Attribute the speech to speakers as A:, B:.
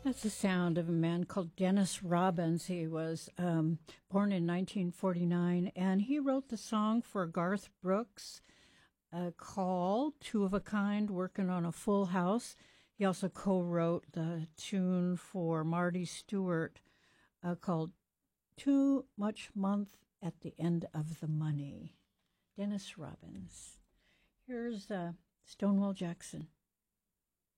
A: That's the sound of a man called Dennis Robbins. He was born in 1949, and he wrote the song for Garth Brooks called Two of a Kind, Working on a Full House. He also co-wrote the tune for Marty Stewart called Too Much Month at the End of the Money. Dennis Robbins. Here's Stonewall Jackson.